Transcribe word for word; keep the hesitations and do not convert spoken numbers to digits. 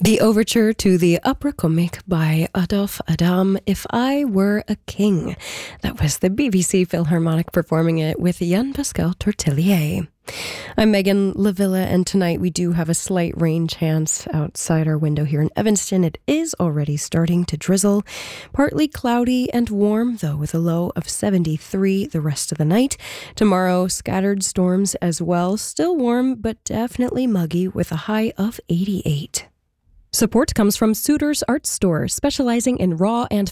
The overture to the opera comique by Adolphe Adam, If I Were a King. That was the B B C Philharmonic performing it with Jean-Pascal Tortelier. I'm Megan Lavilla, and tonight we do have a slight rain chance outside our window here in Evanston. It is already starting to drizzle. Partly cloudy and warm, though, with a low of seventy-three the rest of the night. Tomorrow, scattered storms as well. Still warm, but definitely muggy with a high of eighty-eight. Support comes from Suitors Art Store, specializing in raw and